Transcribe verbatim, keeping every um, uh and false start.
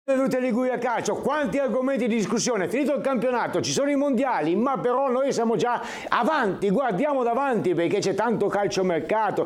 Benvenuti a Liguria Calcio, quanti argomenti di discussione, finito il campionato, ci sono i mondiali, ma però noi siamo già avanti, guardiamo davanti perché c'è tanto calciomercato,